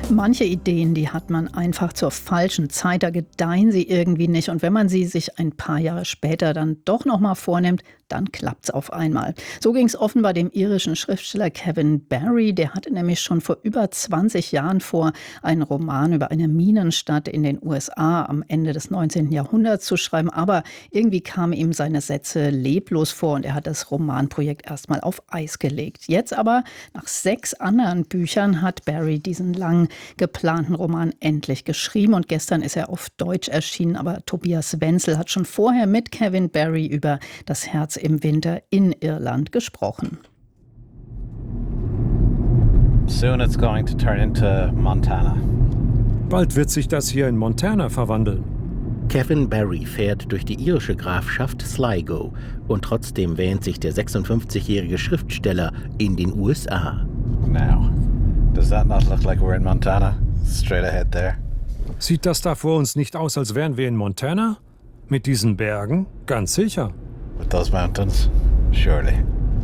Manche Ideen, die hat man einfach zur falschen Zeit, da gedeihen sie irgendwie nicht. Und wenn man sie sich ein paar Jahre später dann doch noch mal vornimmt, dann klappt's auf einmal. So ging's offenbar dem irischen Schriftsteller Kevin Barry. Der hatte nämlich schon vor über 20 Jahren vor, einen Roman über eine Minenstadt in den USA am Ende des 19. Jahrhunderts zu schreiben. Aber irgendwie kamen ihm seine Sätze leblos vor und er hat das Romanprojekt erstmal auf Eis gelegt. Jetzt aber, nach 6 anderen Büchern, hat Barry diesen lang geplanten Roman endlich geschrieben. Und gestern ist er auf Deutsch erschienen. Aber Tobias Wenzel hat schon vorher mit Kevin Barry über das Herz im Winter in Irland gesprochen. Soon it's going to turn into Montana. Bald wird sich das hier in Montana verwandeln. Kevin Barry fährt durch die irische Grafschaft Sligo und trotzdem wähnt sich der 56-jährige Schriftsteller in den USA. Now, does that not look like we're in Montana? Straight ahead there. Sieht das da vor uns nicht aus, als wären wir in Montana? Mit diesen Bergen? Ganz sicher. With those mountains? Surely.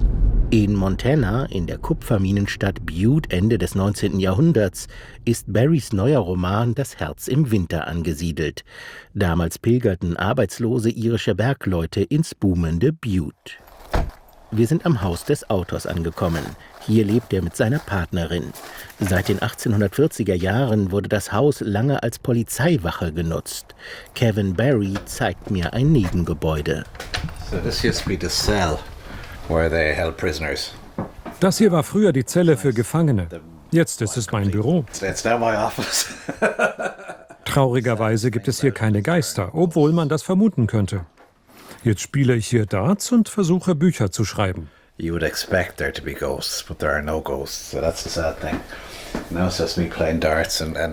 In Montana, in der Kupferminenstadt Butte Ende des 19. Jahrhunderts, ist Barrys neuer Roman Das Herz im Winter angesiedelt. Damals pilgerten arbeitslose irische Bergleute ins boomende Butte. Wir sind am Haus des Autors angekommen. Hier lebt er mit seiner Partnerin. Seit den 1840er Jahren wurde das Haus lange als Polizeiwache genutzt. Kevin Barry zeigt mir ein Nebengebäude. So this used to be the cell where they held prisoners. Das hier war früher die Zelle für Gefangene. Jetzt ist es mein Büro. It's now my office. Traurigerweise gibt es hier keine Geister, obwohl man das vermuten könnte. Jetzt spiele ich hier Darts und versuche Bücher zu schreiben. You would expect there to be ghosts, but there are no ghosts. So that's the sad thing. Now it's just me playing darts and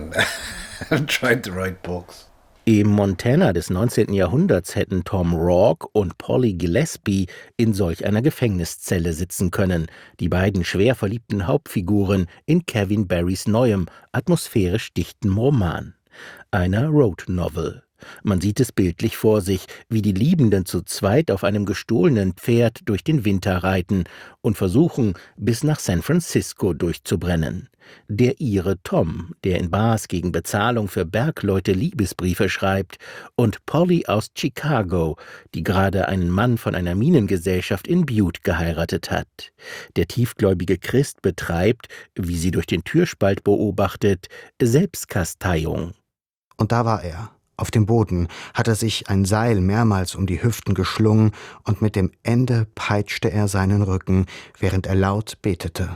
trying to write books. Im Montana des 19. Jahrhunderts hätten Tom Rourke und Polly Gillespie in solch einer Gefängniszelle sitzen können, die beiden schwer verliebten Hauptfiguren in Kevin Barrys neuem, atmosphärisch dichten Roman, einer Road Novel. Man sieht es bildlich vor sich, wie die Liebenden zu zweit auf einem gestohlenen Pferd durch den Winter reiten und versuchen, bis nach San Francisco durchzubrennen. Der Ire Tom, der in Bars gegen Bezahlung für Bergleute Liebesbriefe schreibt, und Polly aus Chicago, die gerade einen Mann von einer Minengesellschaft in Butte geheiratet hat. Der tiefgläubige Christ betreibt, wie sie durch den Türspalt beobachtet, Selbstkasteiung. Und da war er. Auf dem Boden hat er sich ein Seil mehrmals um die Hüften geschlungen und mit dem Ende peitschte er seinen Rücken, während er laut betete.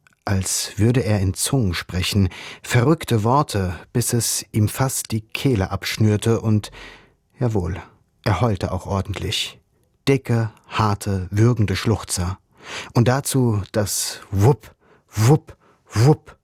Als würde er in Zungen sprechen, verrückte Worte, bis es ihm fast die Kehle abschnürte und, jawohl, er heulte auch ordentlich. Dicke, harte, würgende Schluchzer. Und dazu das Wupp, Wupp, Wupp.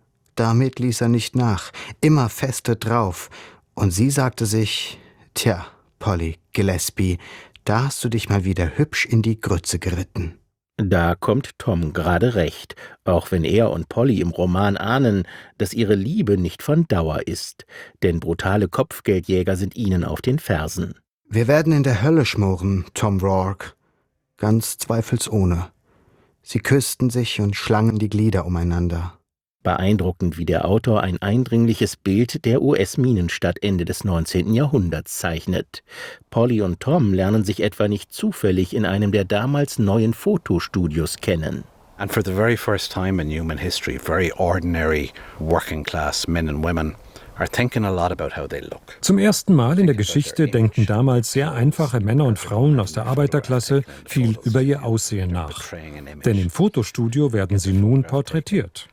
Damit ließ er nicht nach, immer feste drauf. Und sie sagte sich, tja, Polly Gillespie, da hast du dich mal wieder hübsch in die Grütze geritten. Da kommt Tom gerade recht, auch wenn er und Polly im Roman ahnen, dass ihre Liebe nicht von Dauer ist, denn brutale Kopfgeldjäger sind ihnen auf den Fersen. Wir werden in der Hölle schmoren, Tom Rourke. Ganz zweifelsohne. Sie küssten sich und schlangen die Glieder umeinander. Beeindruckend, wie der Autor ein eindringliches Bild der US-Minenstadt Ende des 19. Jahrhunderts zeichnet. Polly und Tom lernen sich etwa nicht zufällig in einem der damals neuen Fotostudios kennen. And for the very first time in human history, very ordinary working class men and women are thinking a lot about how they look. Zum ersten Mal in der Geschichte denken damals sehr einfache Männer und Frauen aus der Arbeiterklasse viel über ihr Aussehen nach. Denn im Fotostudio werden sie nun porträtiert.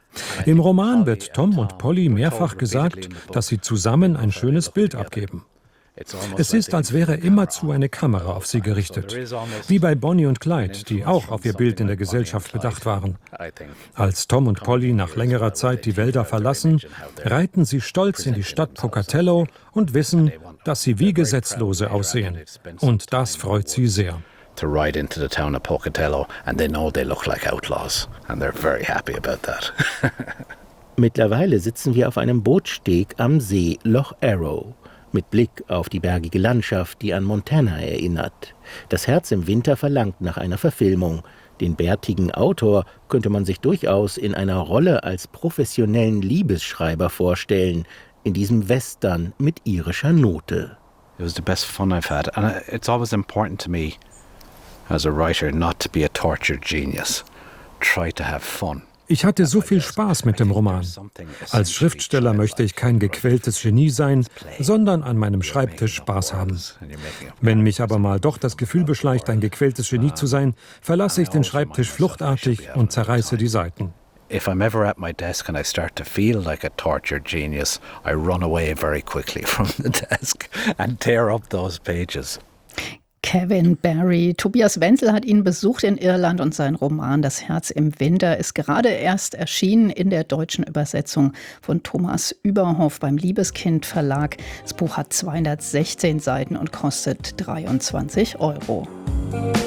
Im Roman wird Tom und Polly mehrfach gesagt, dass sie zusammen ein schönes Bild abgeben. Es ist, als wäre immerzu eine Kamera auf sie gerichtet. Wie bei Bonnie und Clyde, die auch auf ihr Bild in der Gesellschaft bedacht waren. Als Tom und Polly nach längerer Zeit die Wälder verlassen, reiten sie stolz in die Stadt Pocatello und wissen, dass sie wie Gesetzlose aussehen. Und das freut sie sehr. To ride into the town of Pocatello and they know they look like outlaws and they're very happy about that. Mittlerweile sitzen wir auf einem Bootssteg am See Loch Arrow, mit Blick auf die bergige Landschaft, die an Montana erinnert. Das Herz im Winter verlangt nach einer Verfilmung. Den bärtigen Autor könnte man sich durchaus in einer Rolle als professionellen Liebesschreiber vorstellen, in diesem Western mit irischer Note. It was the best fun I've had, and it's always important to me as a writer not to be a tortured genius. Try to have fun. Ich hatte so viel Spaß mit dem Roman. Als Schriftsteller möchte ich kein gequältes Genie sein, sondern an meinem Schreibtisch Spaß haben. Wenn mich aber mal doch das Gefühl beschleicht, ein gequältes Genie zu sein, verlasse ich den Schreibtisch fluchtartig und zerreiße die Seiten. If I'm ever at my desk and I start to feel like a tortured genius, I run away very quickly from the desk and tear up those pages. Kevin Barry. Tobias Wenzel hat ihn besucht in Irland und sein Roman »Das Herz im Winter« ist gerade erst erschienen in der deutschen Übersetzung von Thomas Überhoff beim Liebeskind Verlag. Das Buch hat 216 Seiten und kostet 23 €.